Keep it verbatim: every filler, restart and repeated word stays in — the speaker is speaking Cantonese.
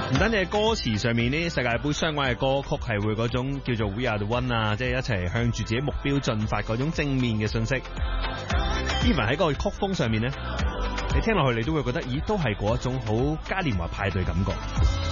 唔單止係歌詞上面呢啲世界盃相關嘅歌曲係會嗰種叫做 We Are The One 啊，即係一齊向住自己目標進發嗰種正面嘅信息。even 喺個曲風上面呢，你聽落去你都會覺得，咦，都係嗰一種好嘉年華派對感覺。